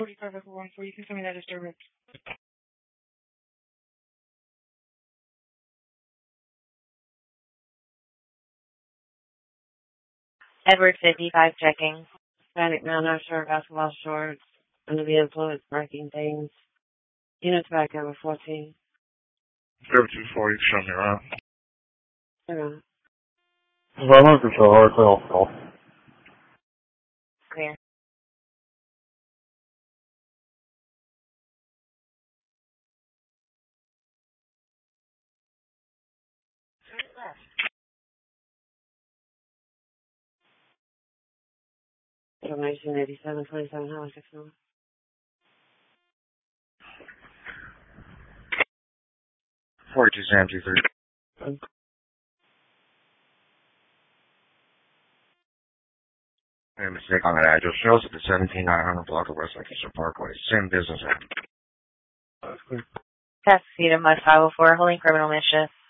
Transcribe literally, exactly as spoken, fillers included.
forty-five Echo one four, you can send me that disturbance. Edward fifty-five checking. Panic man, no shirt, basketball shorts, under the influence, breaking things. Units back over fourteen. zero two forty, show me around. Zero. I'm on control, hard call, call. Clear. nineteen eighty-seven, twenty-seven, Highway six North. forty-two Sam two thirty. Made a mistake on that address. Shows at the seventeen nine hundred block of West Lancaster Parkway. Same business. Pasadena, Mud five oh four, holding criminal mischief.